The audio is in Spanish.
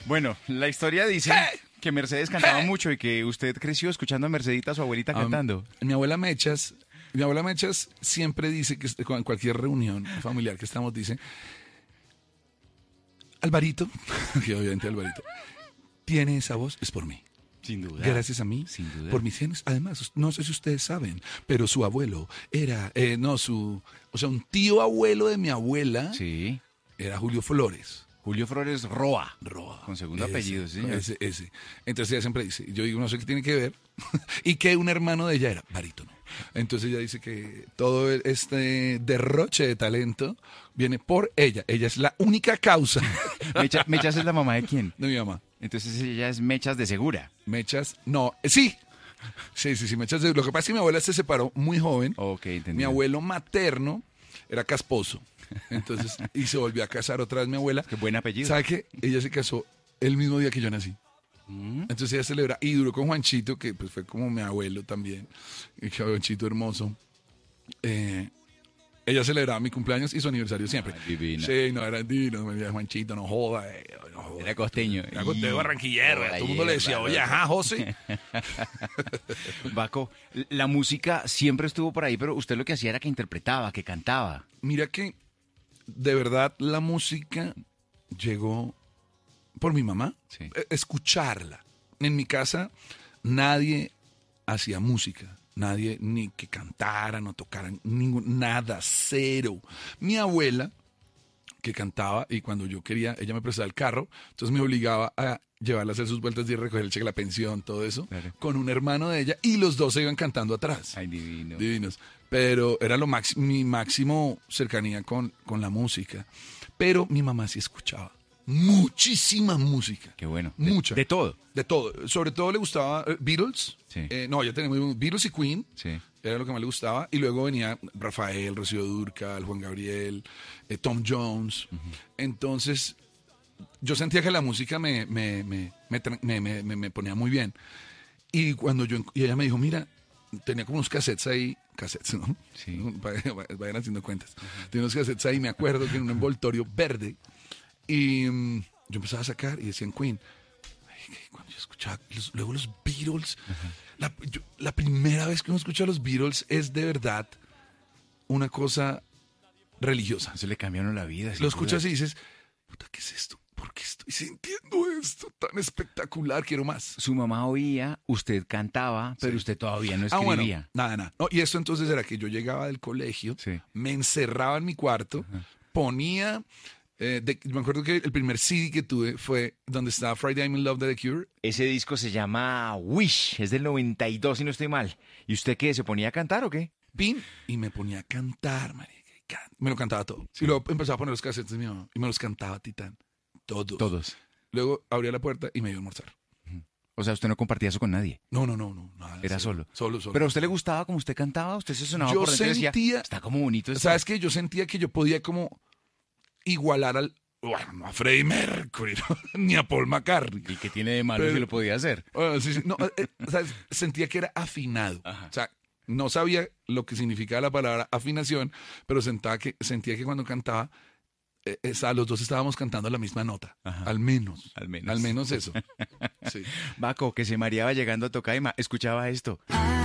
Bueno, la historia dice que Mercedes cantaba mucho y que usted creció escuchando a Mercedita, a su abuelita, cantando. Mi abuela Mechas siempre dice que en cualquier reunión familiar que estamos dice, Alvarito, que obviamente Alvarito, tiene esa voz, es por mí. Sin duda. Gracias a mí, Sin duda. por mis genes. Además, no sé si ustedes saben, pero su abuelo era, un tío abuelo de mi abuela Sí. era Julio Flores. Julio Flores Roa. Roa. Con segundo Ese, apellido, sí. Ese. Entonces ella siempre dice, yo digo, no sé qué tiene que ver, y que un hermano de ella era barítono. Entonces ella dice que todo este derroche de talento viene por ella. Ella es la única causa Mechas es la mamá de quién. de mi mamá. Entonces ella es Mechas de Segura. Mechas, no, sí. Sí, Mechas. Lo que pasa es que mi abuela se separó muy joven. Ok, entendí. Mi abuelo materno era casposo. Entonces, y se volvió a casar otra vez mi abuela. Qué buen apellido. ¿Sabe qué? Ella se casó el mismo día que yo nací. Entonces ella celebra, y duró con Juanchito, que pues fue como mi abuelo también, y Juanchito hermoso. Ella celebraba mi cumpleaños y su aniversario siempre. Ay, divina. Sí, no, era divino, me decía, Juanchito, no joda. Era costeño. Era costeño barranquillero, todo el mundo le decía, oye, ajá, José. Baco, la música siempre estuvo por ahí, pero usted lo que hacía era que interpretaba, que cantaba. Mira que de verdad la música llegó por mi mamá. Sí. Escucharla. En mi casa nadie hacía música. Nadie ni que cantaran o tocaran, nada, cero. Mi abuela, que cantaba, y cuando yo quería, ella me prestaba el carro, entonces me obligaba a llevarla a hacer sus vueltas y recoger el cheque, la pensión, todo eso, Claro. con un hermano de ella, y los dos se iban cantando atrás. Ay, divino. Divinos. Pero era mi máximo cercanía con la música. Pero mi mamá sí escuchaba muchísima música. Qué bueno. Mucha. De todo. De todo. Sobre todo le gustaba Beatles. Sí. Ya tenemos Beatles y Queen. Sí. Era lo que más le gustaba. Y luego venía Rafael, Rocío Dúrcal, Juan Gabriel, Tom Jones. Entonces, yo sentía que la música me ponía muy bien. Y cuando y ella me dijo, mira, tenía como unos cassettes ahí, ¿no? Sí. Vayan haciendo cuentas. Tenía unos cassettes ahí, me acuerdo que en un envoltorio verde. Y yo empezaba a sacar y decían Queen. Cuando yo escuchaba luego los Beatles, la primera vez que uno escucha a los Beatles es de verdad una cosa religiosa. Eso le cambiaron la vida. Lo escuchas y dices, puta, ¿qué es esto? ¿Por qué estoy sintiendo esto tan espectacular? Quiero más. Su mamá oía, usted cantaba, pero Sí. usted todavía no Bueno, escribía. nada. No, y esto entonces era que yo llegaba del colegio, Sí. me encerraba en mi cuarto, ponía... me acuerdo que el primer CD que tuve fue donde estaba Friday I'm in Love de The Cure. Ese disco se llama Wish, es del 92 si no estoy mal. ¿Y usted qué, se ponía a cantar o qué? Pin, y me ponía a cantar, marica. Me lo cantaba todo. Y luego empezaba a poner los cassettes de mi mamá y me los cantaba Titán. Todos. Todos. Luego abría la puerta y me iba a almorzar. O sea, usted no compartía eso con nadie. No, nada. Era cero. solo. Solo. ¿Pero a usted le gustaba como usted cantaba? ¿Usted se sonaba Yo por dentro y decía, sentía- está como bonito esto? ¿Sabes qué? Yo sentía que yo podía como igualar bueno, no a Freddie Mercury, ¿no? Ni a Paul McCartney. ¿Y qué tiene de malo Pero- si lo podía hacer? Bueno, sí, no, ¿sabes? Sentía que era afinado. Ajá. O sea, no sabía lo que significaba la palabra afinación, pero sentía que cuando cantaba, los dos estábamos cantando la misma nota. Ajá. Al menos. Al menos. Al menos eso. Sí. Baco, que se mareaba llegando a Tocaima, escuchaba esto.